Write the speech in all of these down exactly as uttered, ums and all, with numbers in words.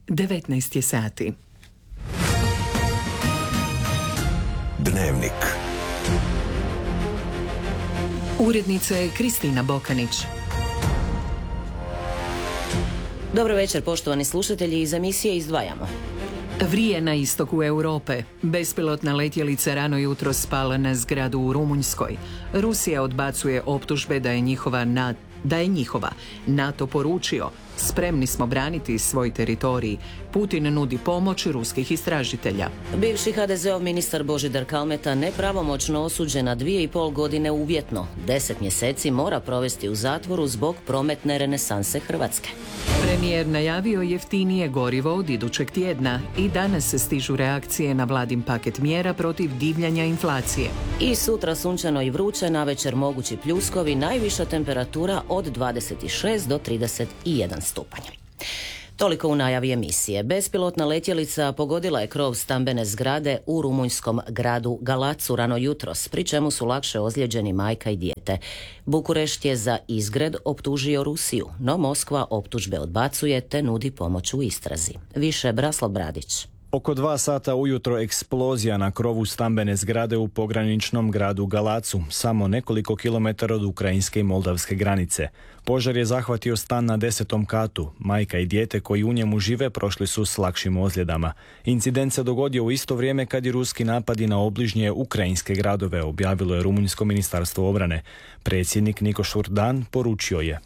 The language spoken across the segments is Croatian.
devetnaest je sati. Dnevnik. Urednica je Kristina Bokanić. Dobro večer, poštovani slušatelji, iz emisije izdvajamo. Vrije na istoku Europe. Bespilotna letjelica rano jutro spala na zgradu u Rumunjskoj. Rusija odbacuje optužbe da je njihova na, da je njihova. NATO poručio: spremni smo braniti svoj teritorij. Putin nudi pomoć ruskih istražitelja. Bivši ha de zeov ministar Božidar Kalmeta nepravomoćno osuđen na dvije i pol godine uvjetno. Deset mjeseci mora provesti u zatvoru zbog prometne renesanse Hrvatske. Premijer najavio jeftinije gorivo od idućeg tjedna i danas se stižu reakcije na vladin paket mjera protiv divljanja inflacije. I sutra sunčano i vruće, navečer mogući pljuskovi, najviša temperatura od dvadeset šest do trideset jedan stupanj. Toliko u najavi emisije. Bespilotna letjelica pogodila je krov stambene zgrade u rumunjskom gradu Galacu rano jutros, pri čemu su lakše ozlijeđeni majka i dijete. Bukurešt je za izgred optužio Rusiju, no Moskva optužbe odbacuje te nudi pomoć u istrazi. Više Braslav Bradić. Oko dva sata ujutro eksplozija na krovu stambene zgrade u pograničnom gradu Galacu, samo nekoliko kilometara od ukrajinske i moldavske granice. Požar je zahvatio stan na desetom katu. Majka i dijete koji u njemu žive prošli su s lakšim ozljedama. Incident se dogodio u isto vrijeme kad i ruski napadi na obližnje ukrajinske gradove, objavilo je Rumunjsko ministarstvo obrane. Predsjednik Niko Šurdan poručio je: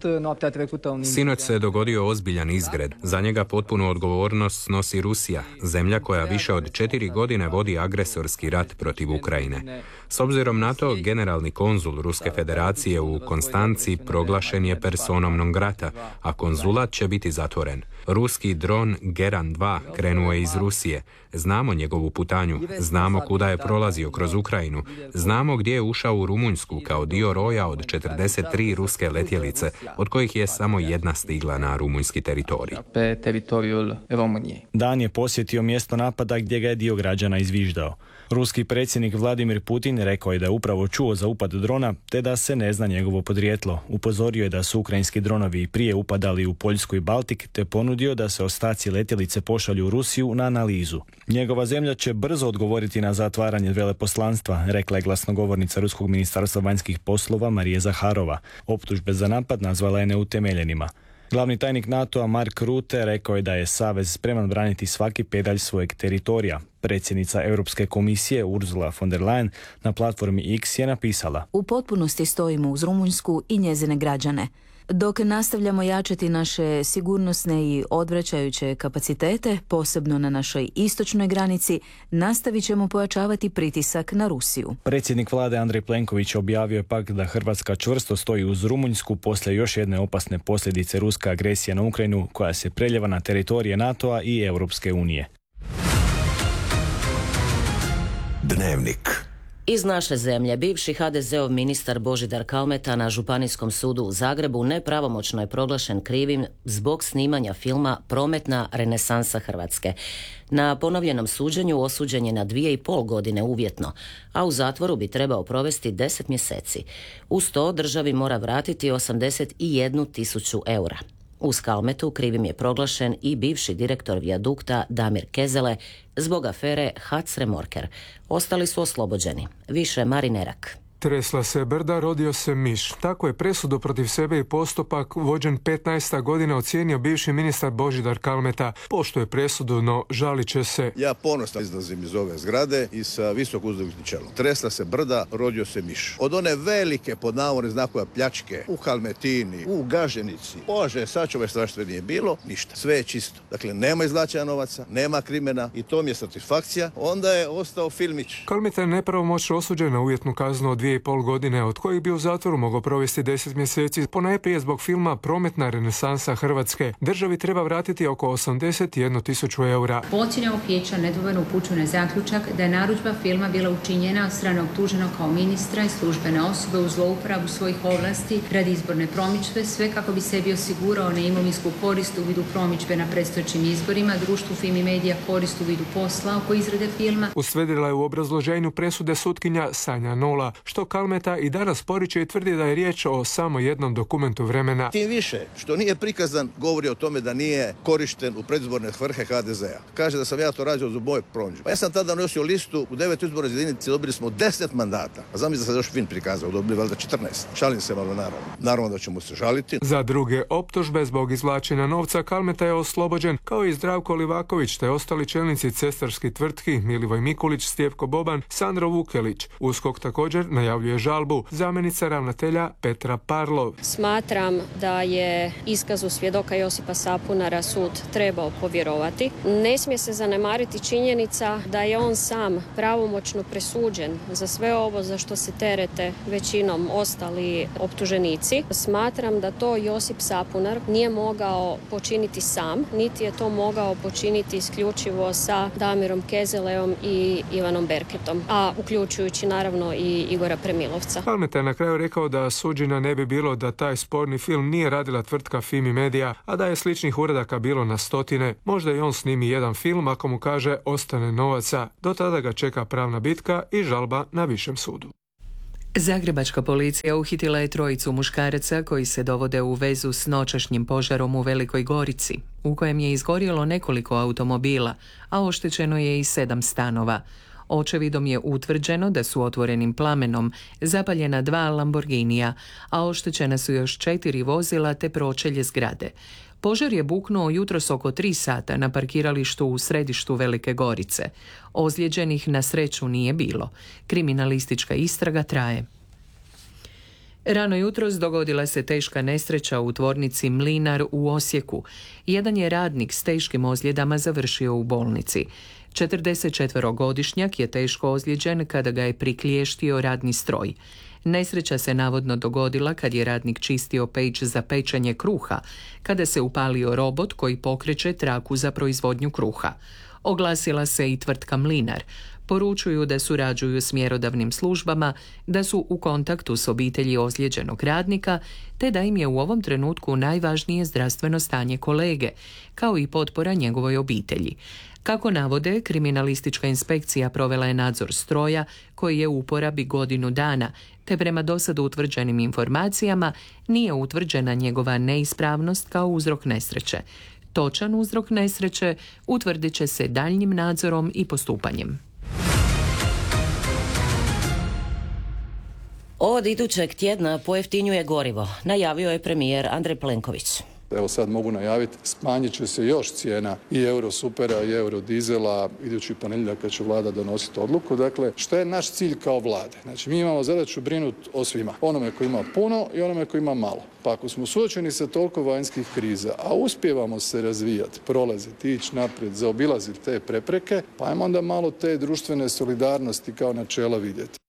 sinoć se dogodio ozbiljan izgred. Za njega potpunu odgovornost snosi Rusija, zemlja koja više od četiri godine vodi agresorski rat protiv Ukrajine. S obzirom na to, generalni konzul Ruske federacije u Konstanci proglašen je personom non grata, a konzulat će biti zatvoren. Ruski dron Geran dva krenuo je iz Rusije. Znamo njegovu putanju, znamo kuda je prolazio kroz Ukrajinu, znamo gdje je ušao u Rumunjsku kao dio roja od četrdeset tri ruske letjelice, od kojih je samo jedna stigla na rumunjski teritorij. Dan je posjetio mjesto napada gdje ga je dio građana izviždao. Ruski predsjednik Vladimir Putin rekao je da je upravo čuo za upad drona, te da se ne zna njegovo podrijetlo. Upozorio je da su ukrajinski dronovi prije upadali u Poljsku i Baltik, te ponudio da se ostaci letjelice pošalju u Rusiju na analizu. Njegova zemlja će brzo odgovoriti na zatvaranje veleposlanstva, rekla je glasnogovornica Ruskog ministarstva vanjskih poslova Marije Zaharova. Optužbe za napad nazvala je neutemeljenima. Glavni tajnik NATO-a Mark Rutte rekao je da je savez spreman braniti svaki pedalj svojeg teritorija. Predsjednica Europske komisije Ursula von der Leyen na platformi X je napisala: u potpunosti stojimo uz Rumunjsku i njezine građane. Dok nastavljamo jačati naše sigurnosne i odvraćajuće kapacitete, posebno na našoj istočnoj granici, nastavit ćemo pojačavati pritisak na Rusiju. Predsjednik vlade Andrej Plenković objavio je pak da Hrvatska čvrsto stoji uz Rumunjsku poslije još jedne opasne posljedice ruske agresije na Ukrajinu koja se preljeva na teritorije NATO-a i Europske unije. Dnevnik. Iz naše zemlje, bivši ha de zeov ministar Božidar Kalmeta na Županijskom sudu u Zagrebu nepravomoćno je proglašen krivim zbog snimanja filma Prometna renesansa Hrvatske. Na ponovljenom suđenju osuđen je na dvije i pol godine uvjetno, a u zatvoru bi trebao provesti deset mjeseci. Uz to državi mora vratiti osamdeset jednu tisuću eura. Uz Kalmetu krivim je proglašen i bivši direktor vijadukta Damir Kezele zbog afere Hac Remorker. Ostali su oslobođeni. Više Marinerak. Tresla se brda, rodio se miš. Tako je presudu protiv sebe i postupak vođen petnaesta godina ocijenio bivši ministar Božidar Kalmeta. Poštuje presudu, no žalit će se. Ja ponosno izlazim iz ove zgrade i sa visoko uzdignutim čelom. Tresla se brda, rodio se miš. Od one velike, pod navodne znakove, pljačke u Kalmetini, u Gaženici, Bože, sačuvaj sve što nije bilo, ništa. Sve je čisto. Dakle, nema izvlačenja novaca, nema krimena i to mi je satisfakcija. Onda je ostao filmić. Kalmeta je nepravomoćno osuđen na uvjetnu kaznu od dvije i pol godine, od kojih bi u zatvoru mogao provesti deset mjeseci, ponajprije zbog filma Prometna renesansa Hrvatske. Državi treba vratiti oko osamdeset jednu tisuću eura. Po ocjeni ovog vijeća nedvojbeno upućuje na zaključak da je narudžba filma bila učinjena od strane optuženog kao ministra i službene osobe u zlouporabu svojih ovlasti radi izborne promidžbe, sve kako bi sebi osigurao neimovinsku korist u vidu promidžbe na predstojećim izborima, društvu Fimi Media korist u vidu posla oko izrade filma. Ustvrdila je u obrazloženju presude sutkinja Sanja Nola, što što Kalmeta i danas poriče i tvrdi da je riječ o samo jednom dokumentu vremena. Tim više što nije prikazan govori o tome da nije korišten u predizborne svrhe ha de zea. Kaže da sam ja to radio za moje promidžbe. Pa ja sam tada nosio listu, u devet izborne jedinice dobili smo deset mandata. A znam da sam još fin prikazao, dobili valjda četrnaest. Šalim se malo naravno. Naravno da ćemo se žaliti. Za druge optužbe zbog izvlačenja novca Kalmeta je oslobođen, kao i Zdravko Livaković te ostali čelnici cestarskih tvrtki Milivoj Mikulić, Stjepko Boban, Sandro Vukelić. USKOK također najavljuje žalbu. Zamjenica ravnatelja Petra Parlov. Smatram da je iskazu svjedoka Josipa Sapunara sud trebao povjerovati. Ne smije se zanemariti činjenica da je on sam pravomoćno presuđen za sve ovo za što se terete većinom ostali optuženici. Smatram da to Josip Sapunar nije mogao počiniti sam, niti je to mogao počiniti isključivo sa Damirom Kezeleom i Ivanom Berketom, a uključujući naravno i Igora Premilovca. Kalmeta je na kraju rekao da suđenja ne bi bilo da taj sporni film nije radila tvrtka Fimi Media, a da je sličnih uradaka bilo na stotine. Možda i on snimi jedan film ako mu kaže ostane novaca. Do tada ga čeka pravna bitka i žalba na višem sudu. Zagrebačka policija uhitila je trojicu muškaraca koji se dovode u vezu s noćašnjim požarom u Velikoj Gorici, u kojem je izgorjelo nekoliko automobila, a oštećeno je i sedam stanova. Očevidom je utvrđeno da su otvorenim plamenom zapaljena dva Lamborghinija, a oštećena su još četiri vozila te pročelje zgrade. Požar je buknuo jutros oko tri sata na parkiralištu u središtu Velike Gorice. Ozlijeđenih na sreću nije bilo. Kriminalistička istraga traje. Rano jutros dogodila se teška nesreća u tvornici Mlinar u Osijeku. Jedan je radnik s teškim ozljedama završio u bolnici. četrdesetčetverogodišnjak je teško ozlijeđen kada ga je priklještio radni stroj. Nesreća se navodno dogodila kad je radnik čistio peć za pečenje kruha, kada se upalio robot koji pokreće traku za proizvodnju kruha. Oglasila se i tvrtka Mlinar. Poručuju da surađuju s mjerodavnim službama, da su u kontaktu s obitelji ozlijeđenog radnika, te da im je u ovom trenutku najvažnije zdravstveno stanje kolege, kao i potpora njegovoj obitelji. Kako navode, kriminalistička inspekcija provela je nadzor stroja koji je u uporabi godinu dana, te prema dosad utvrđenim informacijama nije utvrđena njegova neispravnost kao uzrok nesreće. Točan uzrok nesreće utvrdit će se daljnjim nadzorom i postupanjem. Od idućeg tjedna pojeftinjuje gorivo, najavio je premijer Andrej Plenković. Evo sad mogu najaviti, smanjit će se još cijena i Eurosupera i Eurodizela, idući ponedjeljak kad će vlada donositi odluku. Dakle, što je naš cilj kao vlade? Znači, mi imamo zadaću brinuti o svima. Onome koji ima puno i onome koji ima malo. Pa ako smo suočeni sa toliko vanjskih kriza, a uspijevamo se razvijati, prolaziti, ići naprijed, zaobilaziti te prepreke, pa ajmo onda malo te društvene solidarnosti kao načela vidjeti.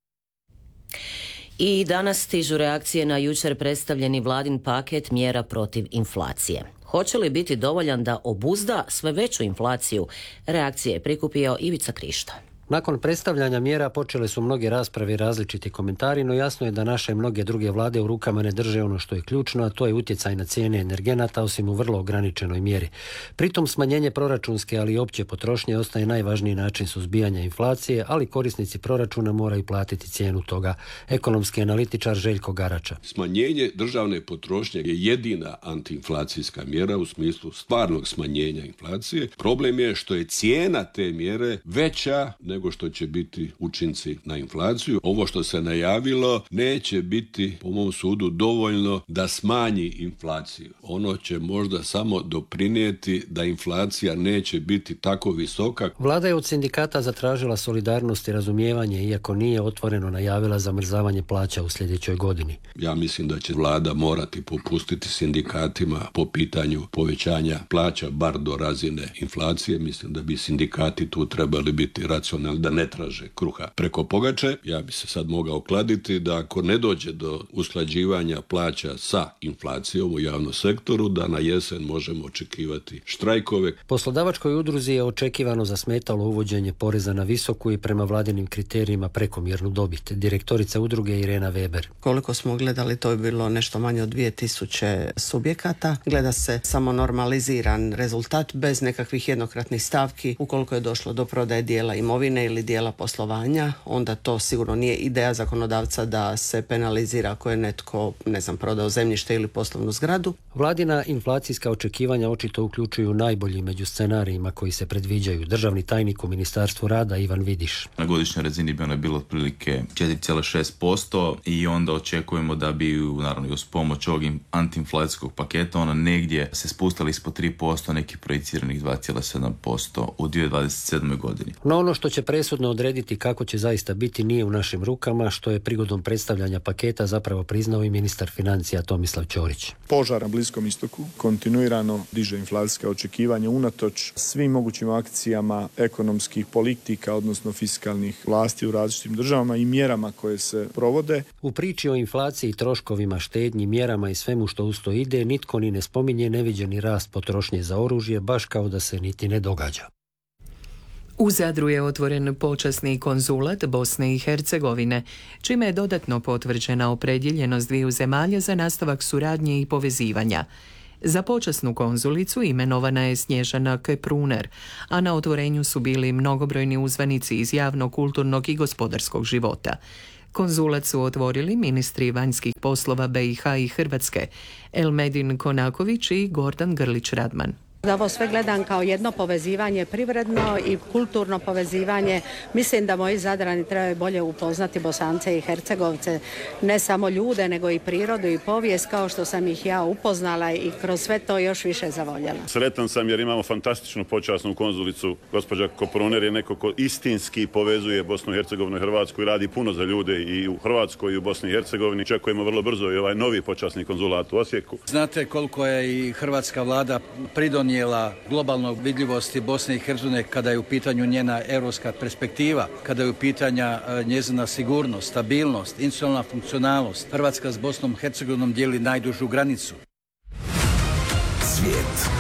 I danas stižu reakcije na jučer predstavljeni vladin paket mjera protiv inflacije. Hoće li biti dovoljan da obuzda sve veću inflaciju? Reakcije je prikupio Ivica Krišto. Nakon predstavljanja mjera počele su mnoge rasprave i različiti komentari, no jasno je da naše mnoge druge vlade u rukama ne drže ono što je ključno, a to je utjecaj na cijene energenata, osim u vrlo ograničenoj mjeri. Pritom smanjenje proračunske, ali i opće potrošnje ostaje najvažniji način suzbijanja inflacije, ali korisnici proračuna moraju platiti cijenu toga. Ekonomski analitičar Željko Garača. Smanjenje državne potrošnje je jedina antiinflacijska mjera u smislu stvarnog smanjenja inflacije. Problem je što je cijena te mjere veća nego što će biti učinci na inflaciju. Ovo što se najavilo neće biti, po mom sudu, dovoljno da smanji inflaciju. Ono će možda samo doprinijeti da inflacija neće biti tako visoka. Vlada je od sindikata zatražila solidarnost i razumijevanje, iako nije otvoreno najavila zamrzavanje plaća u sljedećoj godini. Ja mislim da će vlada morati popustiti sindikatima po pitanju povećanja plaća, bar do razine inflacije. Mislim da bi sindikati tu trebali biti racionalni, da ne traže kruha preko pogače. Ja bi se sad mogao kladiti da ako ne dođe do usklađivanja plaća sa inflacijom u javnom sektoru, da na jesen možemo očekivati štrajkove. Poslodavačkoj udruzi je očekivano zasmetalo uvođenje poreza na visoku i prema vladinim kriterijima prekomjernu dobit. Direktorica udruge Irena Weber. Koliko smo gledali, to je bilo nešto manje od dvije tisuće subjekata. Gleda se samo normaliziran rezultat bez nekakvih jednokratnih stavki ukoliko je došlo do prodaje dijela imovine imovine ili dijela poslovanja, onda to sigurno nije ideja zakonodavca da se penalizira ako je netko, ne znam, prodao zemljište ili poslovnu zgradu. Vladina inflacijska očekivanja očito uključuju najbolji među scenarijima koji se predviđaju. Državni tajnik u Ministarstvu rada Ivan Vidiš. Na godišnjoj razini bi ono bilo otprilike četiri zarez šest posto i onda očekujemo da bi, naravno, uz pomoć ovog antiinflacijskog paketa ona negdje se spustila ispod tri posto, nekih projiciranih dva zarez sedam posto u dvije tisuće dvadeset sedmoj godini. No ono što će presudno odrediti kako će zaista biti nije u našim rukama, što je prigodom predstavljanja paketa zapravo priznao i ministar financija Tomislav Ćorić. Požar na Bliskom istoku kontinuirano diže inflacijska očekivanja unatoč svim mogućim akcijama ekonomskih politika, odnosno fiskalnih vlasti u različitim državama i mjerama koje se provode. U priči o inflaciji, troškovima, štednji, mjerama i svemu što uz to ide, nitko ni ne spominje neviđeni rast potrošnje za oružje, baš kao da se niti ne događa. U Zadru je otvoren počasni konzulat Bosne i Hercegovine, čime je dodatno potvrđena opredjeljenost dviju zemalja za nastavak suradnje i povezivanja. Za počasnu konzulicu imenovana je Snježana Kepruner, a na otvorenju su bili mnogobrojni uzvanici iz javnog, kulturnog i gospodarskog života. Konzulat su otvorili ministri vanjskih poslova B i H i Hrvatske, Elmedin Konaković i Gordan Grlić-Radman. Ovo sve gledam kao jedno povezivanje privredno i kulturno povezivanje. Mislim da moji Zadrani trebaju bolje upoznati Bosance i Hercegovce, ne samo ljude, nego i prirodu i povijest, kao što sam ih ja upoznala i kroz sve to još više zavoljela. Sretan sam jer imamo fantastičnu počasnu konzulicu. Gospođa Kepruner je neko ko istinski povezuje Bosnu i Hercegovinu i Hrvatsku i radi puno za ljude i u Hrvatskoj i u Bosni i Hercegovini. Čekujemo vrlo brzo i ovaj novi počasni konzulat u Osijeku. Znate koliko je i hrvatska vlada pridonijela globalno vidljivosti Bosne i Hercegovine kada je u pitanju njena europska perspektiva, kada je u pitanja njezina sigurnost, stabilnost, institucionalna funkcionalnost. Hrvatska s Bosnom i Hercegovinom dijeli najdužu granicu. Svijet.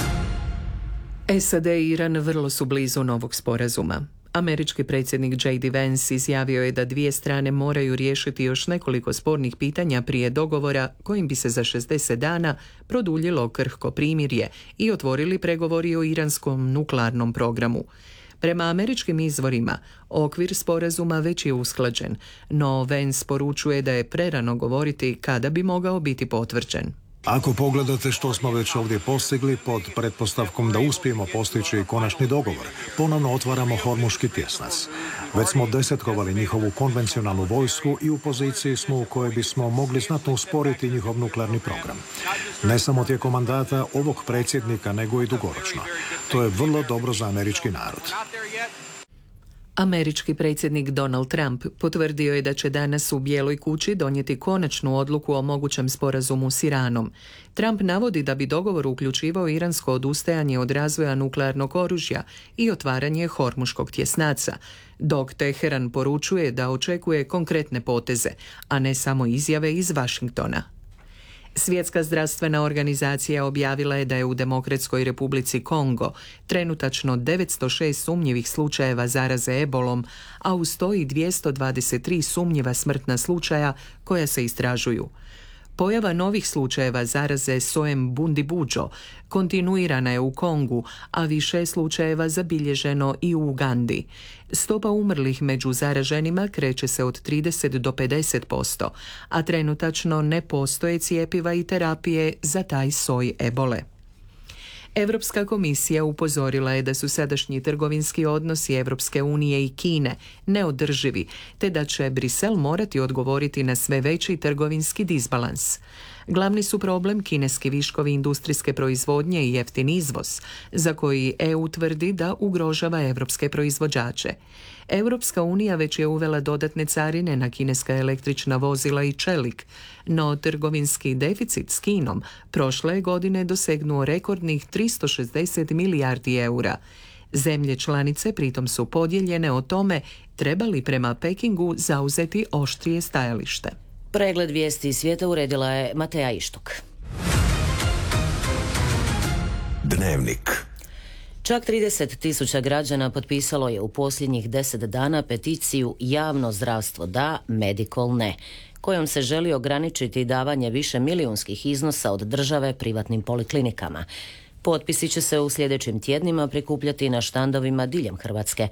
S A D i Iran vrlo su blizu novog sporazuma. Američki predsjednik J D Vance izjavio je da dvije strane moraju riješiti još nekoliko spornih pitanja prije dogovora kojim bi se za šezdeset dana produljilo krhko primirje i otvorili pregovori o iranskom nuklearnom programu. Prema američkim izvorima, okvir sporazuma već je usklađen, no Vance poručuje da je prerano govoriti kada bi mogao biti potvrđen. Ako pogledate što smo već ovdje postigli pod pretpostavkom da uspijemo postići konačni dogovor, ponovno otvaramo Hormuški tjesnac. Već smo desetkovali njihovu konvencionalnu vojsku i u poziciji smo u kojoj bismo mogli znatno usporiti njihov nuklearni program. Ne samo tijekom mandata ovog predsjednika, nego i dugoročno. To je vrlo dobro za američki narod. Američki predsjednik Donald Trump potvrdio je da će danas u Bijeloj kući donijeti konačnu odluku o mogućem sporazumu s Iranom. Trump navodi da bi dogovor uključivao iransko odustajanje od razvoja nuklearnog oružja i otvaranje Hormuškog tjesnaca, dok Teheran poručuje da očekuje konkretne poteze, a ne samo izjave iz Washingtona. Svjetska zdravstvena organizacija objavila je da je u Demokratskoj Republici Kongo trenutačno devetsto šest sumnjivih slučajeva zaraze ebolom, a uz to i dvjesto dvadeset tri sumnjiva smrtna slučaja koja se istražuju. Pojava novih slučajeva zaraze sojem bundibugyo kontinuirana je u Kongu, a više je slučajeva zabilježeno i u Ugandi. Stopa umrlih među zaraženima kreće se od trideset do pedeset posto, a trenutačno ne postoje cjepiva i terapije za taj soj ebole. Europska komisija upozorila je da su sadašnji trgovinski odnosi Europske unije i Kine neodrživi, te da će Brisel morati odgovoriti na sve veći trgovinski disbalans. Glavni su problem kineski viškovi industrijske proizvodnje i jeftin izvoz, za koji E U tvrdi da ugrožava europske proizvođače. Europska unija već je uvela dodatne carine na kineska električna vozila i čelik, no trgovinski deficit s Kinom prošle godine dosegnuo rekordnih tristo šezdeset milijardi eura. Zemlje članice pritom su podijeljene o tome treba li prema Pekingu zauzeti oštrije stajalište. Pregled vijesti svijeta uredila je Mateja Ištuk. Dnevnik. Čak trideset tisuća građana potpisalo je u posljednjih deset dana peticiju Javno zdravstvo da, Medical ne, kojom se želi ograničiti davanje više milijunskih iznosa od države privatnim poliklinikama. Potpisi će se u sljedećim tjednima prikupljati na štandovima diljem Hrvatske.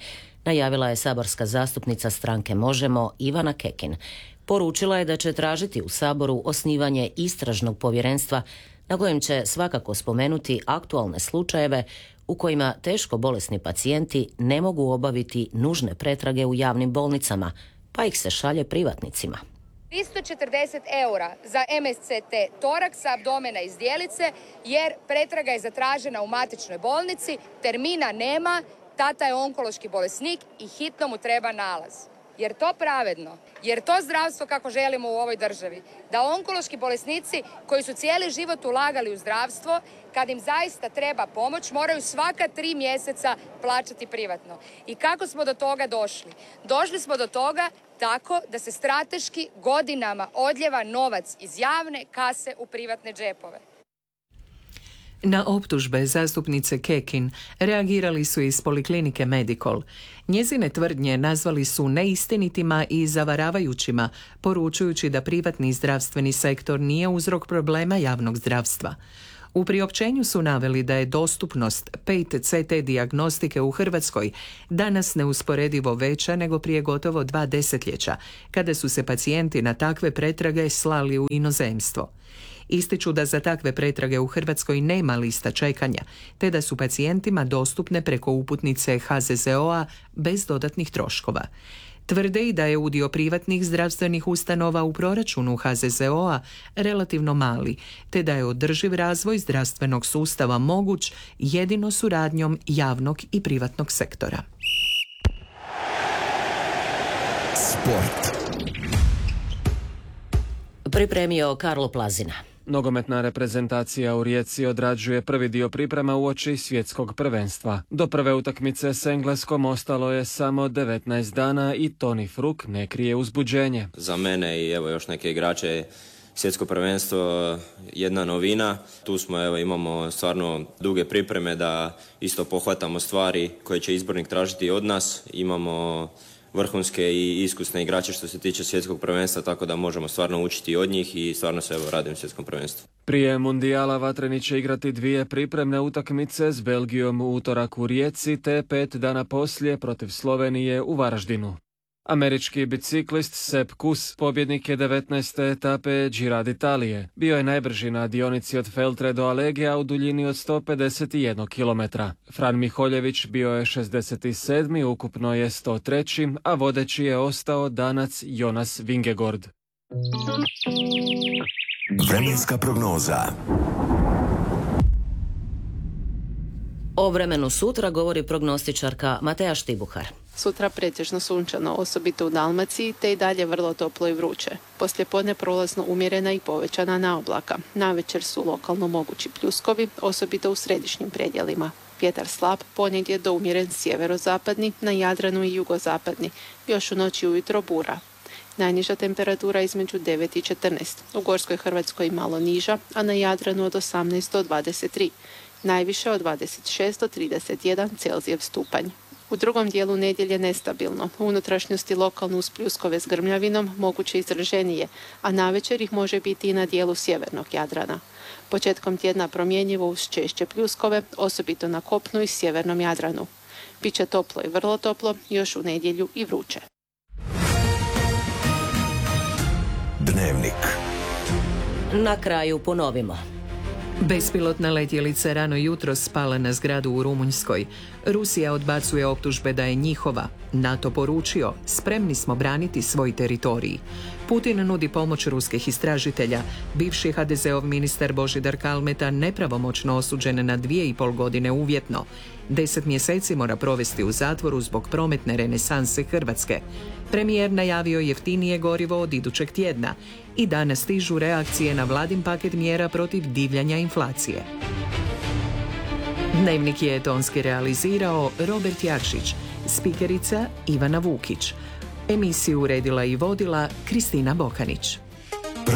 najavila je saborska zastupnica stranke Možemo Ivana Kekin. Poručila je da će tražiti u Saboru osnivanje istražnog povjerenstva na kojem će svakako spomenuti aktualne slučajeve u kojima teško bolesni pacijenti ne mogu obaviti nužne pretrage u javnim bolnicama, pa ih se šalje privatnicima. tristo četrdeset eura za M S C T toraksa, abdomena i zdjelice, jer pretraga je zatražena u matičnoj bolnici, termina nema, tata je onkološki bolesnik i hitno mu treba nalaz. Jer to pravedno? Jer to zdravstvo kako želimo u ovoj državi? Da onkološki bolesnici koji su cijeli život ulagali u zdravstvo, kad im zaista treba pomoć, moraju svaka tri mjeseca plaćati privatno. I kako smo do toga došli? Došli smo do toga tako da se strateški godinama odljeva novac iz javne kase u privatne džepove. Na optužbe zastupnice Kekin reagirali su iz poliklinike Medikol. Njezine tvrdnje nazvali su neistinitima i zavaravajućima, poručujući da privatni zdravstveni sektor nije uzrok problema javnog zdravstva. U priopćenju su naveli da je dostupnost P E T C T dijagnostike u Hrvatskoj danas neusporedivo veća nego prije gotovo dva desetljeća, kada su se pacijenti na takve pretrage slali u inozemstvo. Ističu da za takve pretrage u Hrvatskoj nema lista čekanja, te da su pacijentima dostupne preko uputnice H Z Z O-a bez dodatnih troškova. Tvrde i da je udio privatnih zdravstvenih ustanova u proračunu H Z Z O-a relativno mali, te da je održiv razvoj zdravstvenog sustava moguć jedino suradnjom javnog i privatnog sektora. Sport. Pripremio Karlo Plazina. Nogometna reprezentacija u Rijeci odrađuje prvi dio priprema uoči svjetskog prvenstva. Do prve utakmice s Engleskom ostalo je samo devetnaest dana i Toni Fruk ne krije uzbuđenje. Za mene i evo još neke igrače svjetsko prvenstvo jedna novina. Tu smo, evo, imamo stvarno duge pripreme da isto pohvatamo stvari koje će izbornik tražiti od nas. Imamo vrhunske i iskusne igrače što se tiče svjetskog prvenstva, tako da možemo stvarno učiti od njih i stvarno se evo radujem svjetskom prvenstvu. Prije mundijala Vatreni će igrati dvije pripremne utakmice s Belgijom u utorak u Rijeci te pet dana poslije protiv Slovenije u Varaždinu. Američki biciklist Sepp Kuss pobjednik je devetnaeste etape Gira d'Italie. Bio je najbrži na dionici od Feltre do Alegea u duljini od sto pedeset jedan kilometra. Fran Miholjević bio je šezdeset sedmi, ukupno je sto treći, a vodeći je ostao Danac Jonas Vingegaard. Vremenska prognoza. O vremenu sutra govori prognostičarka Mateja Štibuhar. Sutra pretežno sunčano, osobito u Dalmaciji, te i dalje vrlo toplo i vruće. Poslijepodne prolazno umjerena i povećana naoblaka. Navečer su lokalno mogući pljuskovi, osobito u središnjim predjelima. Vjetar slab, ponegdje do umjeren sjeverozapadni, na Jadranu i jugozapadni. Još u noći ujutro bura. Najniža temperatura između devet i četrnaest. U Gorskoj Hrvatskoj malo niža, a na Jadranu od osamnaest do dvadeset tri. Najviše od dvadeset šest do trideset jedan Celzijev stupanj. U drugom dijelu nedjelje nestabilno. U unutrašnjosti lokalno uz pljuskove s grmljavinom moguće izraženije, a navečer ih može biti i na dijelu sjevernog Jadrana. Početkom tjedna promjenjivo uz češće pljuskove, osobito na kopnu i sjevernom Jadranu. Biće toplo i vrlo toplo, još u nedjelju i vruće. Dnevnik. Na kraju ponovimo. Bespilotna letjelica rano jutro spala na zgradu u Rumunjskoj. Rusija odbacuje optužbe da je njihova. NATO poručio, spremni smo braniti svoj teritorij. Putin nudi pomoć ruskih istražitelja. Bivši ha de zeov ministar Božidar Kalmeta nepravomoćno osuđen na dvije i pol godine uvjetno. Deset mjeseci mora provesti u zatvoru zbog prometne renesanse Hrvatske. Premijer najavio jeftinije gorivo od idućeg tjedna. I danas stižu reakcije na vladin paket mjera protiv divljanja inflacije. Dnevnik je tonski realizirao Robert Jakšić, spikerica Ivana Vukić. Emisiju uredila i vodila Kristina Bokanić.